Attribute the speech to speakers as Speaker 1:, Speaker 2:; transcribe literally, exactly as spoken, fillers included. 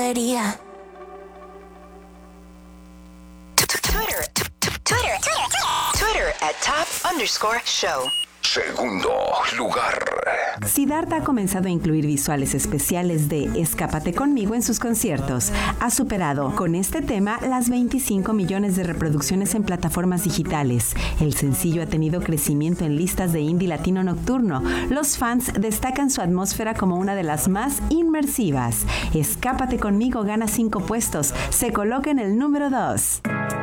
Speaker 1: debería.
Speaker 2: Twitter, Twitter, Twitter, Twitter at top underscore show.
Speaker 3: Segundo lugar.
Speaker 4: Siddhartha ha comenzado a incluir visuales especiales de Escápate conmigo en sus conciertos. Ha superado con este tema las veinticinco millones de reproducciones en plataformas digitales. El sencillo ha tenido crecimiento en listas de indie latino nocturno. Los fans destacan su atmósfera como una de las más inmersivas. Escápate conmigo gana cinco puestos. Se coloca en el número dos.